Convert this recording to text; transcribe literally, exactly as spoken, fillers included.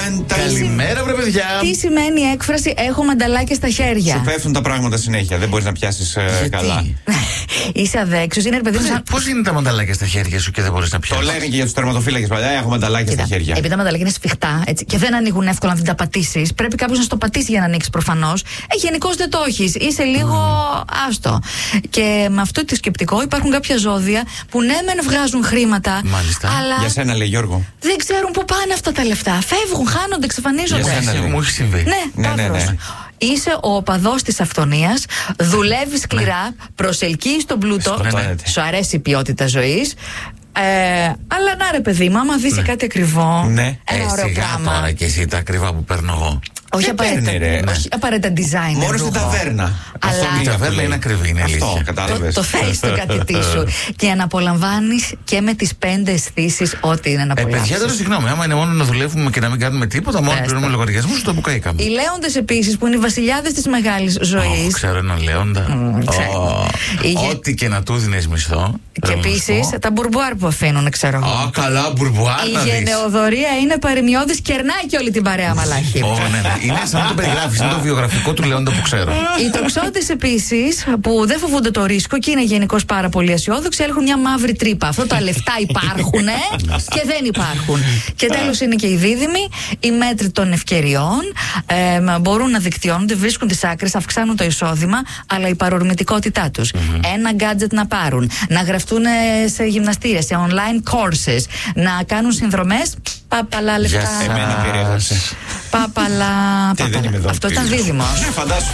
Καλημέρα, βρε παιδιά. Τι σημαίνει η έκφραση έχω μανταλάκια στα χέρια? Σου πέφτουν τα πράγματα συνέχεια. Δεν μπορεί να πιάσει ε, καλά. Είσαι αδέξιος. Είναι παιδί μου. Σαν... Πώς είναι τα μανταλάκια στα χέρια σου και δεν μπορείς να πιάσεις? Το λένε και για τους τερματοφύλακες παλιά. Έχω μανταλάκια στα χέρια. Επειδή τα μανταλάκια είναι σφιχτά έτσι, και δεν ανοίγουν εύκολα να τα πατήσεις, πρέπει κάποιος να στο πατήσει για να ανοίξει προφανώς. Ε, γενικώς δεν το έχεις. Είσαι λίγο mm. άστο. Και με αυτό το σκεπτικό υπάρχουν κάποια ζώδια που ναι, μεν βγάζουν χρήματα. Μάλιστα. Αλλά για σένα, λέει Γιώργο. Δεν ξέρουν πού πάνε αυτά τα λεφτά. Φεύγουν, χάνονται, εξαφανίζονται. Για σένα, μου έχει συμβεί. Ναι, ναι, ναι, ναι. Είσαι ο οπαδός της αυθονίας, δουλεύεις σκληρά, ναι. προσελκύεις τον πλούτο, ναι, ναι. σου αρέσει η ποιότητα ζωής. Ε, αλλά να ρε παιδί μου, άμα δεις ναι. κάτι ακριβό, ναι. ένα ε, ωραίο σιγά πράγμα. Τώρα και εσύ τα ακριβά που παίρνω εγώ. Όχι απαραίτητα, παίρνει, όχι απαραίτητα design. Μόνο στην ταβέρνα. Αλλά η ταβέρνα είναι ακριβή, είναι αυτό, αλήθεια. κατάλαβες. Το, το θες στο κατητή σου. Και να απολαμβάνεις και με τις πέντε αισθήσεις ό,τι είναι να Ε, απολαύσεις. παιδιά, τώρα συγγνώμη, άμα είναι μόνο να δουλεύουμε και να μην κάνουμε τίποτα, μόνο να πληρώνουμε λογαριασμούς, το μπουκαίκαμε. Οι λέοντες επίσης, που είναι οι βασιλιάδες της μεγάλης ζωής. Oh, ξέρω έναν λέοντα. Mm, oh, Είχε... Ό,τι και να του δίνεις μισθό. Και επίσης τα μπουρμπουάρ που αφήνουν, ξέρω εγώ. Α, καλά, μπουρμπουάρ. Η γενεοδορία είναι παρημιώδης, κερνάει και όλη την παρέα μαλάχη. Oh, ναι, ναι. Είναι σαν να το περιγράφεις, είναι το βιογραφικό του λέοντα που ξέρω. Οι τοξότες επίσης, που δεν φοβούνται το ρίσκο και είναι γενικώς πάρα πολύ αισιόδοξοι, έχουν μια μαύρη τρύπα. Αυτό τα λεφτά υπάρχουν και δεν υπάρχουν. Και τέλος είναι και οι δίδυμοι, οι μέτροι των ευκαιριών, ε, μπορούν να δικτυώνονται, βρίσκουν τις άκρες, αυξάνουν το εισόδημα, αλλά η παρορμητικότητά τους. Mm-hmm. Ένα gadget να πάρουν, να γραφτούν σε γυμναστήρια, σε online courses, να κάνουν συνδρομές. Παπαλά λεφτά. Εμένα επηρέασε. Παπαλά. Αυτό ήταν δίδυμος.